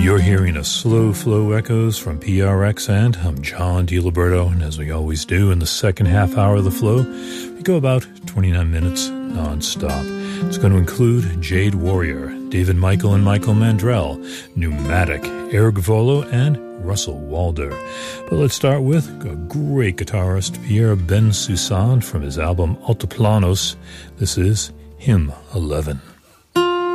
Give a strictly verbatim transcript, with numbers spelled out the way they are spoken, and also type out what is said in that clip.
You're hearing a Slow Flow Echoes from P R X, and I'm John DiLiberto, and as we always do in the second half hour of the flow, we go about twenty-nine minutes non-stop. It's going to include Jade Warrior, David Michael and Michael Mandrell, Pneumatic, Eric Volo, and Russell Walder. But let's start with a great guitarist, Pierre Bensusan, from his album Altiplanos. This is Hymn eleven.